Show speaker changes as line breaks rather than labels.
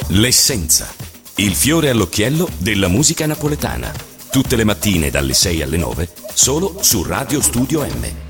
L'essenza, il fiore all'occhiello della musica napoletana. Tutte le mattine dalle 6 alle 9, solo su Radio Studio M.